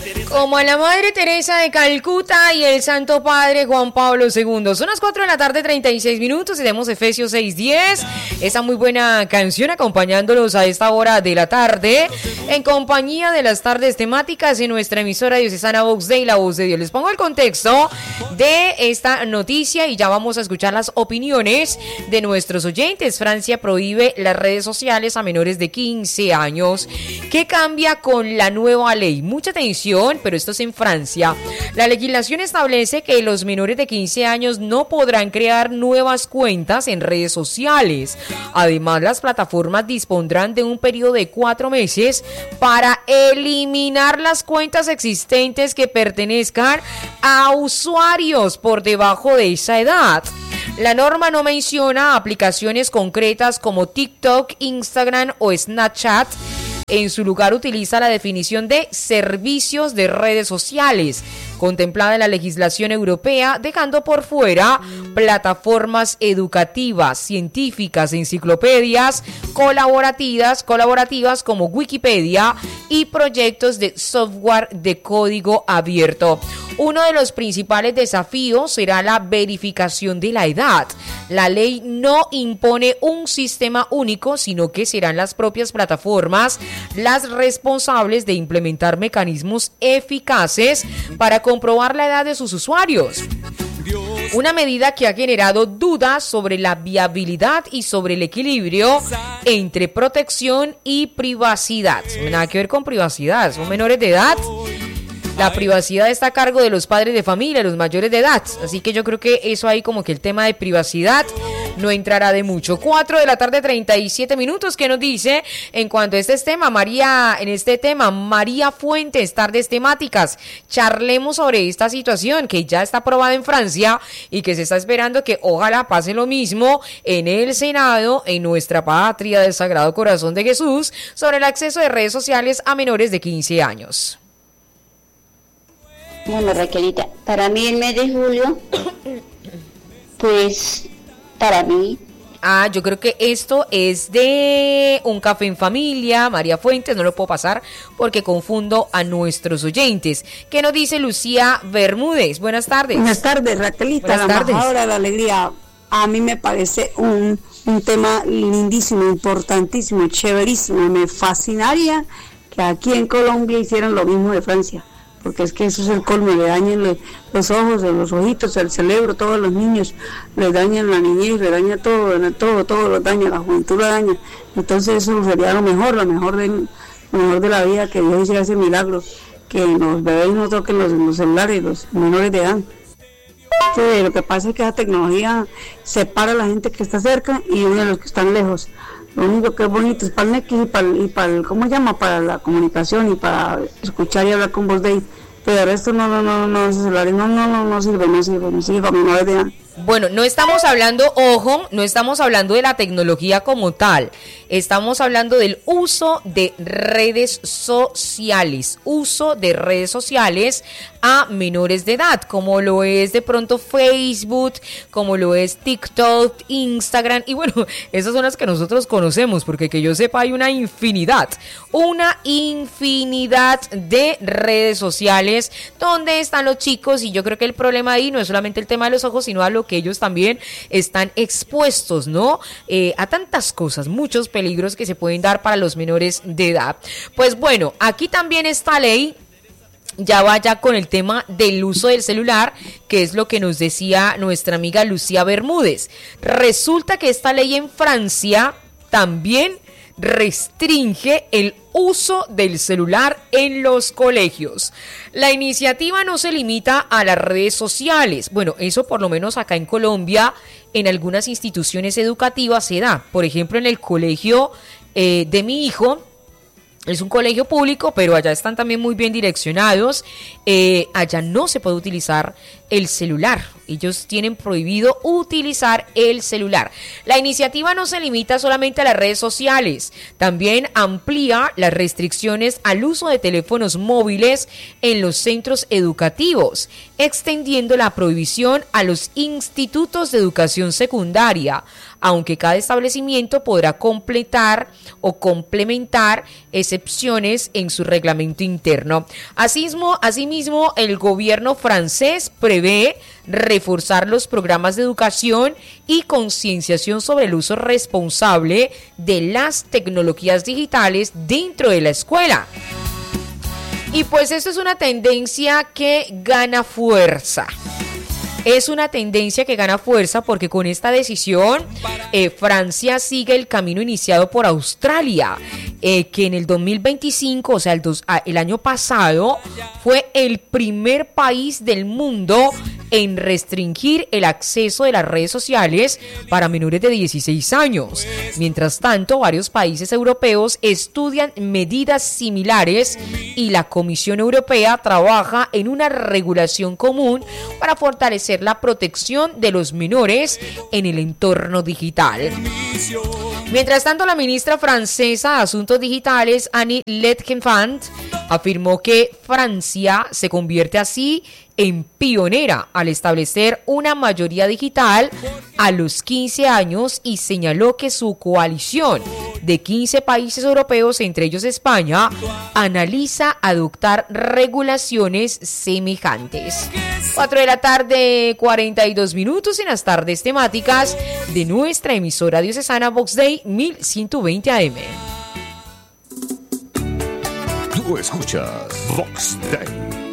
Como a la Madre Teresa de Calcuta y el Santo Padre Juan Pablo II. Son las 4 de la tarde, 36 minutos, y tenemos Efesios 6:10. Esa muy buena canción acompañándolos a esta hora de la tarde, en compañía de las tardes temáticas en nuestra emisora diocesana Vox Dei, la voz de Dios. Les pongo el contexto de esta noticia y ya vamos a escuchar las opiniones de nuestros oyentes. Francia prohíbe las redes sociales a menores de 15 años. ¿Qué cambia con la nueva ley? Mucha atención, pero esto es en Francia. La legislación establece que los menores de 15 años no podrán crear nuevas cuentas en redes sociales. Además, las plataformas dispondrán de un periodo de 4 meses para eliminar las cuentas existentes que pertenezcan a usuarios por debajo de esa edad. La norma no menciona aplicaciones concretas como TikTok, Instagram o Snapchat. En su lugar utiliza la definición de servicios de redes sociales, contemplada en la legislación europea, dejando por fuera plataformas educativas, científicas, enciclopedias, colaborativas como Wikipedia y proyectos de software de código abierto. Uno de los principales desafíos será la verificación de la edad. La ley no impone un sistema único, sino que serán las propias plataformas las responsables de implementar mecanismos eficaces para comprobar la edad de sus usuarios. Una medida que ha generado dudas sobre la viabilidad y sobre el equilibrio entre protección y privacidad. Nada que ver con privacidad, son menores de edad. La privacidad está a cargo de los padres de familia, los mayores de edad. Así que yo creo que eso ahí como que el tema de privacidad no entrará de mucho. 4 de la tarde, 37 minutos. ¿Qué nos dice en cuanto a este tema? María Fuentes, tardes temáticas. Charlemos sobre esta situación que ya está aprobada en Francia y que se está esperando que ojalá pase lo mismo en el Senado, en nuestra patria del Sagrado Corazón de Jesús, sobre el acceso de redes sociales a menores de 15 años. Bueno, Raquelita, para mí el mes de julio, pues, para mí... Yo creo que esto es de Un Café en Familia, María Fuentes, no lo puedo pasar porque confundo a nuestros oyentes. ¿Qué nos dice Lucía Bermúdez? Buenas tardes. Buenas tardes, Raquelita, Buenas tardes. La embajadora de la alegría. A mí me parece un tema lindísimo, importantísimo, chéverísimo. Me fascinaría que aquí en Colombia hicieran lo mismo de Francia. Porque es que eso es el colmo, le dañan los ojos, los ojitos, el cerebro, todos los niños, le dañan la niñez, le daña todo lo daña, la juventud lo daña. Entonces eso sería lo mejor de la vida, que Dios hiciera ese milagro, que los bebés no toquen los celulares, los menores de edad. Que lo que pasa es que esa tecnología separa a la gente que está cerca y une a los que están lejos. Lo único que es bonito es para el Nequi y para el, ¿cómo se llama? Para la comunicación y para escuchar y hablar con Vox Dei. Pero el resto no, esos celulares no sirve para menores de edad. Bueno, no estamos hablando de la tecnología como tal, estamos hablando del uso de redes sociales, a menores de edad, como lo es de pronto Facebook, como lo es TikTok, Instagram, y bueno, esas son las que nosotros conocemos, porque que yo sepa hay una infinidad de redes sociales donde están los chicos, y yo creo que el problema ahí no es solamente el tema de los ojos, sino a lo que ellos también están expuestos, ¿no? A tantas cosas, muchos peligros que se pueden dar para los menores de edad. Pues bueno, aquí también esta ley ya vaya con el tema del uso del celular, que es lo que nos decía nuestra amiga Lucía Bermúdez. Resulta que esta ley en Francia también restringe el uso del celular en los colegios. La iniciativa no se limita a las redes sociales. Bueno, eso por lo menos acá en Colombia, en algunas instituciones educativas se da. Por ejemplo, en el colegio de mi hijo, es un colegio público, pero allá están también muy bien direccionados. Allá no se puede utilizar el celular. Ellos tienen prohibido utilizar el celular. La iniciativa no se limita solamente a las redes sociales, también amplía las restricciones al uso de teléfonos móviles en los centros educativos, extendiendo la prohibición a los institutos de educación secundaria, aunque cada establecimiento podrá completar o complementar excepciones en su reglamento interno. Asimismo, el gobierno francés prevé reforzar los programas de educación y concienciación sobre el uso responsable de las tecnologías digitales dentro de la escuela. Y pues esto es una tendencia que gana fuerza. Es una tendencia que gana fuerza porque con esta decisión Francia sigue el camino iniciado por Australia, que en el 2025, o sea, el año pasado, fue el primer país del mundo en restringir el acceso de las redes sociales para menores de 16 años. Mientras tanto, varios países europeos estudian medidas similares y la Comisión Europea trabaja en una regulación común para fortalecer la protección de los menores en el entorno digital. Mientras tanto, la ministra francesa de Asuntos Digitales, Annie Letkefant, afirmó que Francia se convierte así en pionera al establecer una mayoría digital a los 15 años y señaló que su coalición de 15 países europeos, entre ellos España, analiza adoptar regulaciones semejantes. 4 de la tarde, 42 minutos en las tardes temáticas de nuestra emisora diocesana Vox Day 1120 AM. Tú escuchas Vox Day.